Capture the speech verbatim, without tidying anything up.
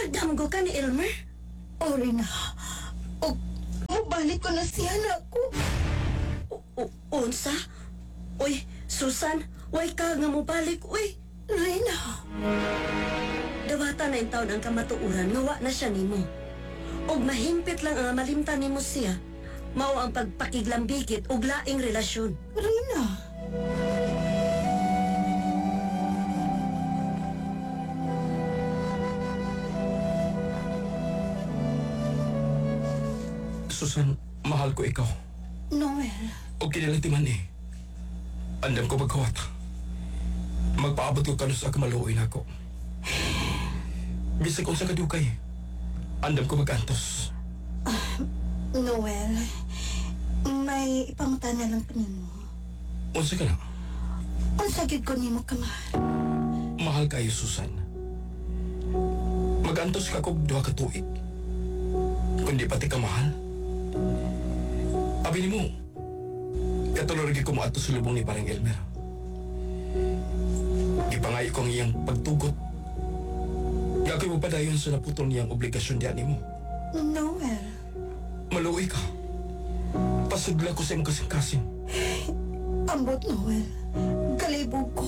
Nagdamgo ka ni Elmer? O, Rina. O, mabalik ko na siya na ako. O, o, unsa? Uy, Susan, way ka nga mo balik, uy. Rina. Dawata na yung taon ang kamatuuran, ngawa na siya nimo. Og mahimpit lang ang malimtan nimo siya, mao ang pagpakiglambigit og laing relasyon. Rina. Susan, mahal ko ikaw. Noel. O kinalatiman eh. Andam ko magkawat. Magpaabot ko kanos sa kamaluoy na ako. Bisag unsa ka dukay. Andam ko magantos. Noel. May ipangutana lang panimo. Unsa ka na? Ang sagid ko nimo ka mahal. Mahal kayo, Susan. Magantos ka kog duha ka tuig. Kundi pati ka mahal. Abi ni mo, katulad ko mo ato sa lubong ni parang Elmer. Gipangayo ko ang iyang pagtugot. Gagawin mo pa dayon sa naputol niyang obligasyon diyan ni mo. Noel. Maluoy ka. Pasudla ko sa iyong kasing-kasing. Ambot, Noel. Kalibog ko.